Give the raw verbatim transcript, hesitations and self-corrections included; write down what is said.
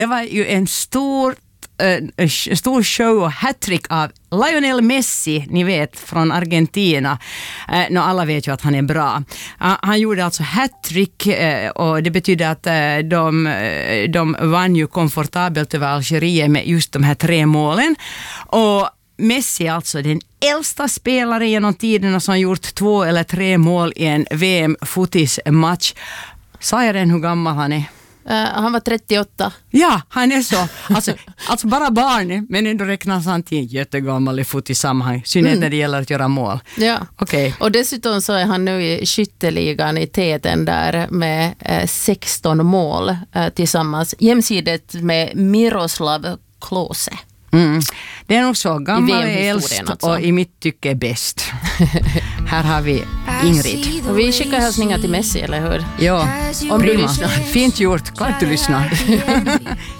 Det var ju en stor en stor show och hattrick av Lionel Messi, ni vet, från Argentina. Eh, no, alla vet ju att han är bra. Uh, han gjorde alltså hattrick eh, och det betyder att eh, de, de vann ju komfortabelt över Algeriet med just de här tre målen. Och Messi är alltså den äldsta spelare genom tiderna som gjort två eller tre mål i en V M-fotismatch. Sa jag den hur gammal han är? Uh, han var trettioåtta. Ja, han är så. Alltså, alltså bara barn, men ändå räknas han till en jättegammal i fotisammanhang. Synnerhet mm. när det gäller att göra mål. Ja, okay. Och dessutom så är han nu i skytteligan i täten där med eh, sexton mål eh, tillsammans. Jämsides med Miroslav Klose. Mm. Det är nog så. Gammal är äldst alltså. Och i mitt tycke är bäst. Här har vi Ingrid. Och vi skickar hälsningar till Messi, eller hur? Ja, om du lyssnar. Fint gjort, klart du lyssnar.